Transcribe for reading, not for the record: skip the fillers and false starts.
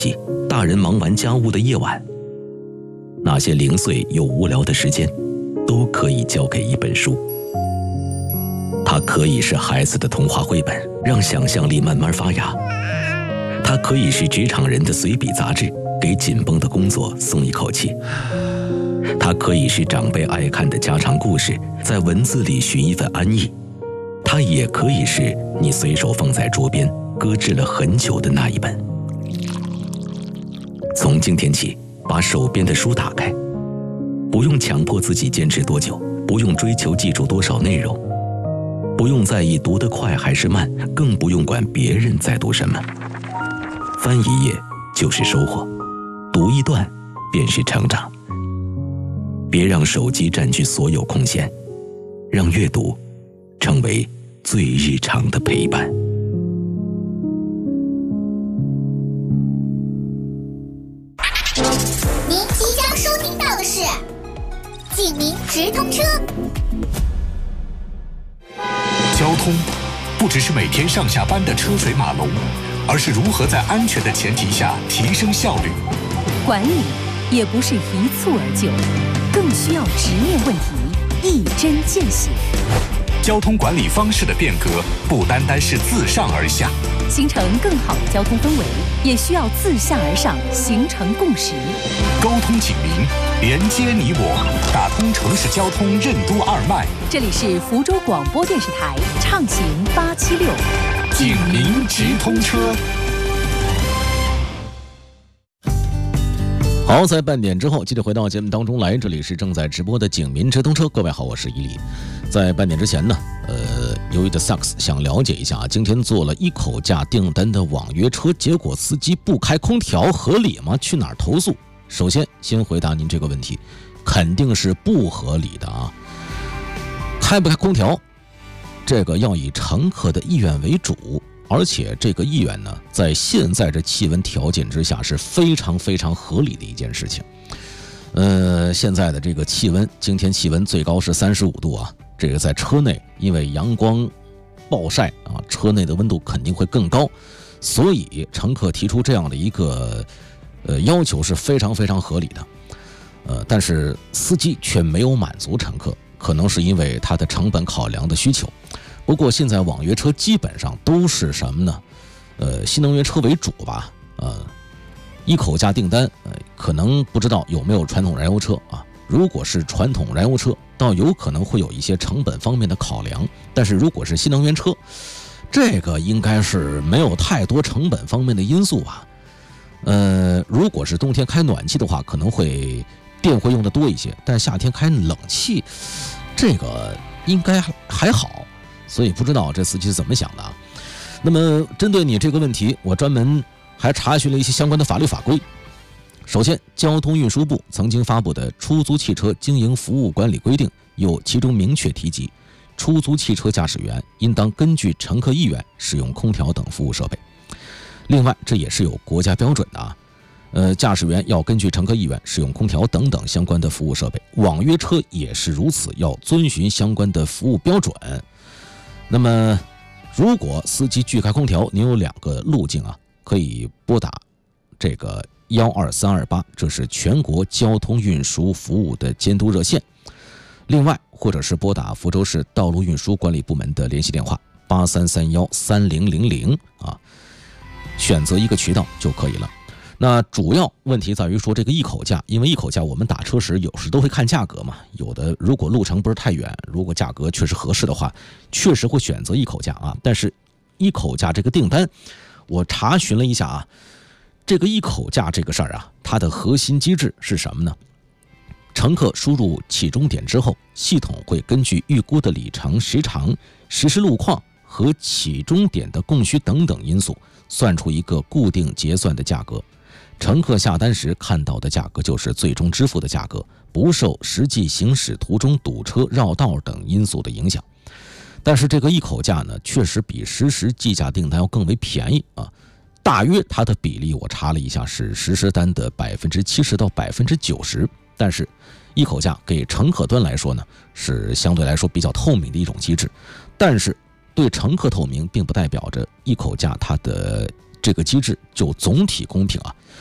大人忙完家务的夜晚，那些零碎又无聊的时间，都可以交给一本书。它可以是孩子的童话绘本，让想象力慢慢发芽；它可以是职场人的随笔杂志，给紧绷的工作松一口气；它可以是长辈爱看的家常故事，在文字里寻一份安逸；它也可以是你随手放在桌边搁置了很久的那一本。从今天起，把手边的书打开，不用强迫自己坚持多久，不用追求记住多少内容，不用在意读得快还是慢，更不用管别人在读什么。翻一页就是收获，读一段便是成长。别让手机占据所有空闲，让阅读成为最日常的陪伴。 您即将收听到的是警民直通车。 交通不只是每天上下班的车水马龙，而是如何在安全的前提下提升效率。 管理也不是一蹴而就，更需要直面问题，一针见血。 交通管理方式的变革不单单是自上而下， 形成更好的交通氛围，也需要自下而上形成共识。 沟通警民，连接你我，打通城市交通任督二脉。 这里是福州广播电视台畅行876 警民直通车。 好，在半点之后继续回到节目当中来，这里是正在直播的警民直通车。各位好，我是伊犁。在半点之前呢，由于的 Sax 想了解一下今天做了一口价订单的网约车，结果司机不开空调，合理吗？去哪儿投诉？首先先回答您这个问题，肯定是不合理的啊。开不开空调，这个要以乘客的意愿为主，而且这个意愿呢，在现在这气温条件之下是非常非常合理的一件事情。现在的这个气温，今天气温最高是35度啊，这个在车内因为阳光暴晒啊，车内的温度肯定会更高，所以乘客提出这样的一个要求是非常非常合理的。但是司机却没有满足乘客，可能是因为他的成本考量的需求。不过现在网约车基本上都是什么呢？新能源车为主吧，一口价订单，可能不知道有没有传统燃油车啊。如果是传统燃油车，倒有可能会有一些成本方面的考量，但是如果是新能源车，这个应该是没有太多成本方面的因素吧。如果是冬天开暖气的话，可能会电会用的多一些，但夏天开冷气，这个应该还好，所以不知道这司机是怎么想的啊。那么针对你这个问题，我专门还查询了一些相关的法律法规。首先，交通运输部曾经发布的《出租汽车经营服务管理规定》其中明确提及，出租汽车驾驶员应当根据乘客意愿使用空调等服务设备。另外，这也是有国家标准的啊，驾驶员要根据乘客意愿使用空调等等相关的服务设备。网约车也是如此，要遵循相关的服务标准。那么，如果司机拒开空调，您有2个路径啊，可以拨打这个12328，这是全国交通运输服务的监督热线。另外，或者是拨打福州市道路运输管理部门的联系电话83313000啊，选择一个渠道就可以了。那主要问题在于说这个一口价，因为一口价我们打车时有时都会看价格嘛，有的如果路程不是太远，如果价格确实合适的话，确实会选择一口价啊。但是一口价这个订单，我查询了一下啊，这个一口价这个事儿啊，它的核心机制是什么呢？乘客输入起终点之后，系统会根据预估的里程时长、实时路况和起终点的供需等等因素，算出一个固定结算的价格。乘客下单时看到的价格就是最终支付的价格，不受实际行驶途中堵车、绕道等因素的影响。但是这个一口价呢，确实比实时计价订单要更为便宜啊。大约它的比例我查了一下，是实时单的70%到90%。但是一口价给乘客端来说呢，是相对来说比较透明的一种机制。但是对乘客透明，并不代表着一口价它的这个机制就总体公平啊。